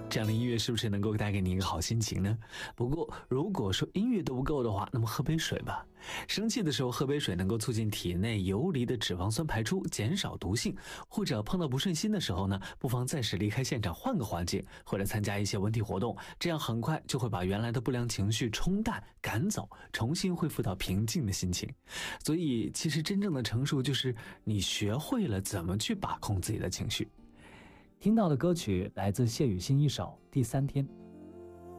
这样的音乐是不是能够带给你一个好心情呢？不过如果说音乐都不够的话，那么喝杯水吧。生气的时候喝杯水能够促进体内游离的脂肪酸排出，减少毒性。或者碰到不顺心的时候呢，不妨暂时离开现场，换个环境，或者参加一些文体活动，这样很快就会把原来的不良情绪冲淡赶走，重新恢复到平静的心情。所以其实真正的成熟就是你学会了怎么去把控自己的情绪。 听到的歌曲来自谢雨欣一首《第三天》。